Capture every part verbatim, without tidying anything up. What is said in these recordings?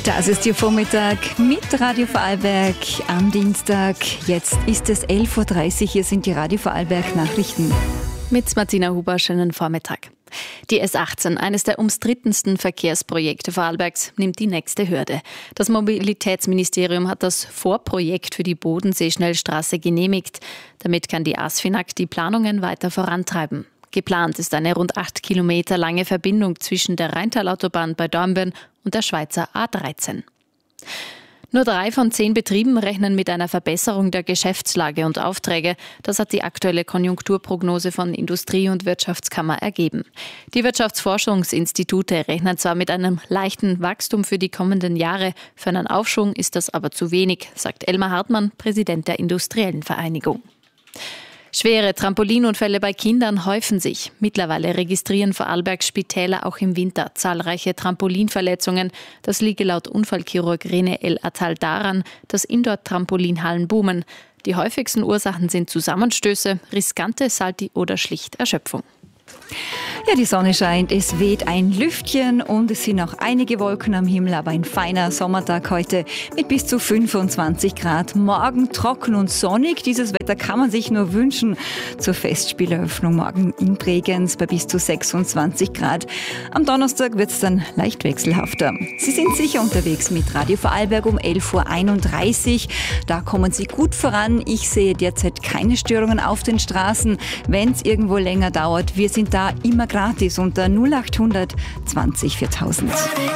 Das ist Ihr Vormittag mit Radio Vorarlberg am Dienstag. Jetzt ist es elf Uhr dreißig. Hier sind die Radio Vorarlberg Nachrichten. Mit Martina Huber, schönen Vormittag. Die S achtzehn, eines der umstrittensten Verkehrsprojekte Vorarlbergs, nimmt die nächste Hürde. Das Mobilitätsministerium hat das Vorprojekt für die Bodensee-Schnellstraße genehmigt. Damit kann die ASFINAG die Planungen weiter vorantreiben. Geplant ist eine rund acht Kilometer lange Verbindung zwischen der Rheintalautobahn bei Dornbirn und der Schweizer A dreizehn. Nur drei von zehn Betrieben rechnen mit einer Verbesserung der Geschäftslage und Aufträge. Das hat die aktuelle Konjunkturprognose von Industrie- und Wirtschaftskammer ergeben. Die Wirtschaftsforschungsinstitute rechnen zwar mit einem leichten Wachstum für die kommenden Jahre, für einen Aufschwung ist das aber zu wenig, sagt Elmar Hartmann, Präsident der Industriellen Vereinigung. Schwere Trampolinunfälle bei Kindern häufen sich. Mittlerweile registrieren Vorarlbergs Spitäler auch im Winter zahlreiche Trampolinverletzungen. Das liege laut Unfallchirurg René El Attal daran, dass Indoor-Trampolinhallen boomen. Die häufigsten Ursachen sind Zusammenstöße, riskante Salti oder schlicht Erschöpfung. Ja, die Sonne scheint, es weht ein Lüftchen und es sind auch einige Wolken am Himmel, aber ein feiner Sommertag heute mit bis zu fünfundzwanzig Grad. Morgen trocken und sonnig, dieses Wetter kann man sich nur wünschen. Zur Festspieleröffnung morgen in Bregenz bei bis zu sechsundzwanzig Grad. Am Donnerstag wird es dann leicht wechselhafter. Sie sind sicher unterwegs mit Radio Vorarlberg um elf Uhr einunddreißig. Da kommen Sie gut voran. Ich sehe derzeit keine Störungen auf den Straßen. Wenn es irgendwo länger dauert, wir sind da immer gratis unter null acht hundert zwanzig viertausend.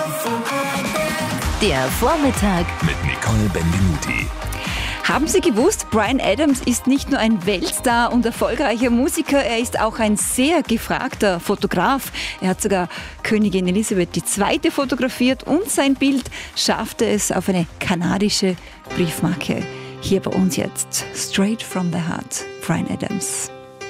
Der Vormittag mit Nicole Benvenuti. Haben Sie gewusst, Bryan Adams ist nicht nur ein Weltstar und erfolgreicher Musiker, er ist auch ein sehr gefragter Fotograf. Er hat sogar Königin Elisabeth die Zweite fotografiert und sein Bild schaffte es auf eine kanadische Briefmarke. Hier bei uns jetzt, Straight from the Heart, Bryan Adams.